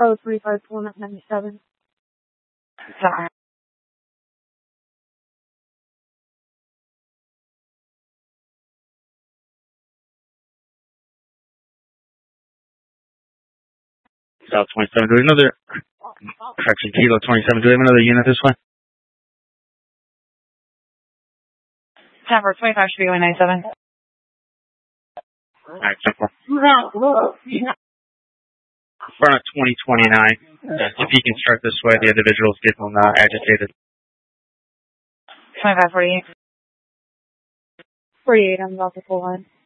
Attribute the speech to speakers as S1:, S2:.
S1: Oh, 35 pulling up 97.
S2: Sorry.
S3: South 27, do we have another, correction, Kilo 27, do we have another unit this way?
S2: Tower 25 should be 197.
S3: Alright, simple. Front of 2029. If you can start this way, the individual's getting agitated.
S2: 2548.
S1: 48, I'm about to pull in.